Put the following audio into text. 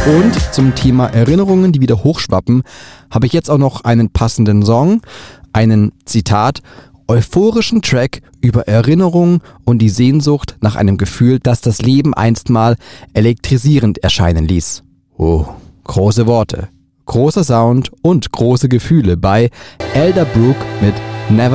Und zum Thema Erinnerungen, die wieder hochschwappen, habe ich jetzt auch noch einen passenden Song, einen, Zitat, euphorischen Track über Erinnerungen und die Sehnsucht nach einem Gefühl, das das Leben einstmal elektrisierend erscheinen ließ. Oh, große Worte, großer Sound und große Gefühle bei Elderbrook mit Never